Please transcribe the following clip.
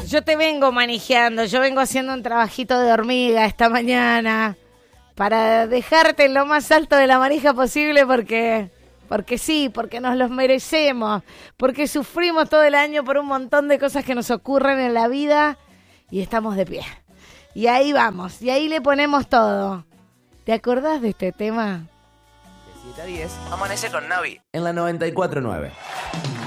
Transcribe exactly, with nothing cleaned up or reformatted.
yo te vengo manejando, yo vengo haciendo un trabajito de hormiga esta mañana para dejarte en lo más alto de la manija posible porque, porque sí, porque nos los merecemos, porque sufrimos todo el año por un montón de cosas que nos ocurren en la vida y estamos de pie. Y ahí vamos, y ahí le ponemos todo. ¿Te acordás de este tema? De siete a diez, amanece con Navi en la noventa y cuatro punto nueve.